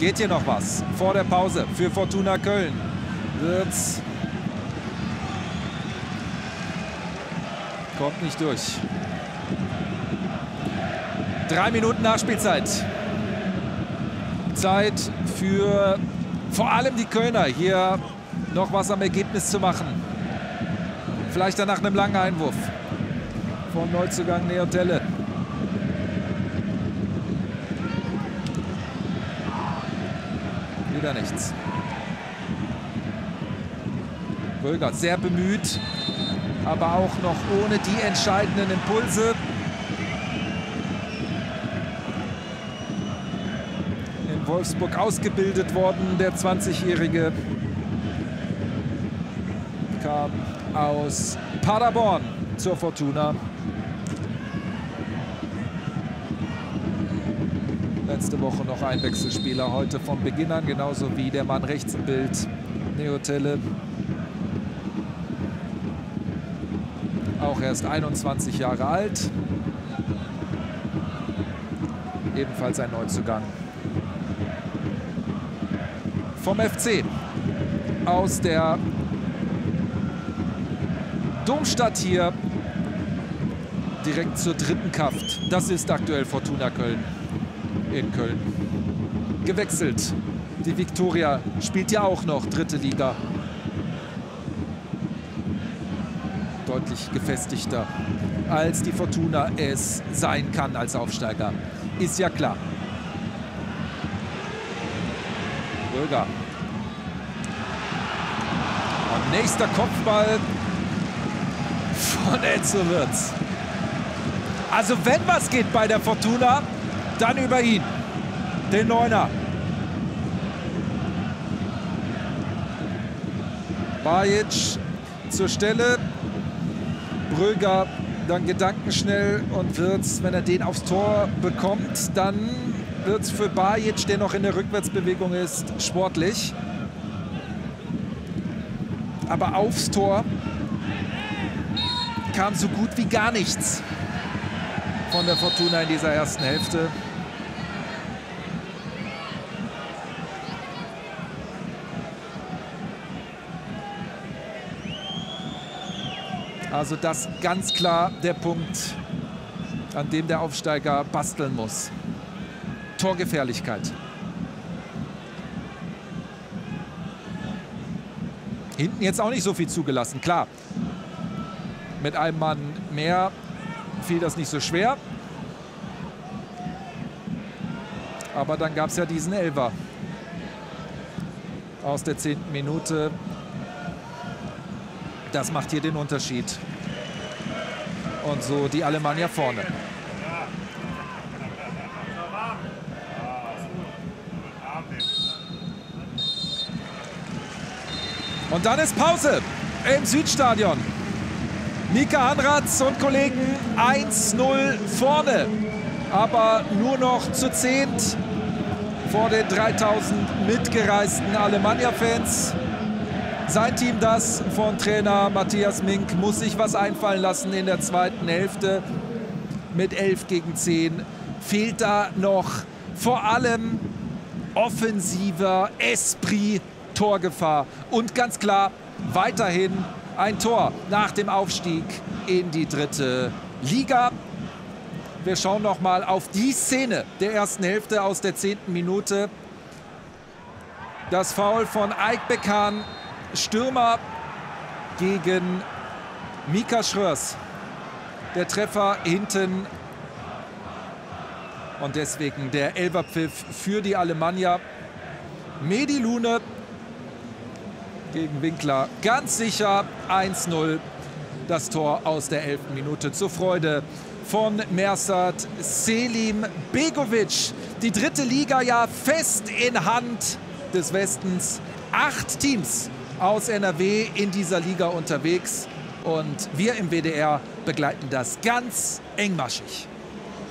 Geht hier noch was vor der Pause für Fortuna Köln? Wirtz kommt nicht durch. 3 Minuten Nachspielzeit. Zeit für vor allem die Kölner, hier noch was am Ergebnis zu machen. Vielleicht dann nach einem langen Einwurf vom Neuzugang Neotelle. Wieder nichts. Röger sehr bemüht, aber auch noch ohne die entscheidenden Impulse. In Wolfsburg ausgebildet worden, der 20-Jährige. Kam aus Paderborn zur Fortuna. Letzte Woche noch ein Wechselspieler, heute von Beginn an, genauso wie der Mann rechts im Bild, Neotelle. Auch erst 21 Jahre alt. Ebenfalls ein Neuzugang. Vom FC aus der Domstadt hier direkt zur dritten Kraft. Das ist aktuell Fortuna Köln in Köln. Gewechselt. Die Viktoria spielt ja auch noch dritte Liga. Deutlich gefestigter, als die Fortuna es sein kann als Aufsteiger. Ist ja klar. Röger. Und nächster Kopfball von Enzo Wirtz. Also wenn was geht bei der Fortuna, dann über ihn, den Neuner. Bajic zur Stelle. Bröger dann gedankenschnell und Wirtz, wenn er den aufs Tor bekommt, dann wird es für Bajic, der noch in der Rückwärtsbewegung ist, sportlich. Aber aufs Tor kam so gut wie gar nichts von der Fortuna in dieser ersten Hälfte. Also das ganz klar der Punkt, an dem der Aufsteiger basteln muss. Torgefährlichkeit. Hinten jetzt auch nicht so viel zugelassen, klar. Mit einem Mann mehr fiel das nicht so schwer. Aber dann gab es ja diesen Elfer aus der 10. Minute. Das macht hier den Unterschied. Und so die Alemannia vorne. Und dann ist Pause im Südstadion. Mika Hanratz und Kollegen 1:0 vorne. Aber nur noch zu 10 vor den 3000 mitgereisten Alemannia-Fans. Sein Team, das von Trainer Matthias Mink, muss sich was einfallen lassen in der zweiten Hälfte. Mit 11:10 fehlt da noch vor allem offensiver Esprit, Torgefahr. Und ganz klar weiterhin ein Tor nach dem Aufstieg in die dritte Liga. Wir schauen noch mal auf die Szene der ersten Hälfte aus der 10. Minute. Das Foul von Aykbekan, Stürmer gegen Mika Schröers. Der Treffer hinten. Und deswegen der Elferpfiff für die Alemannia. Medi Lune gegen Winkler. Ganz sicher 1:0. Das Tor aus der 11. Minute zur Freude von Mersat Selim Begovic. Die dritte Liga ja fest in Hand des Westens. 8 Teams aus NRW in dieser Liga unterwegs. Und wir im WDR begleiten das ganz engmaschig.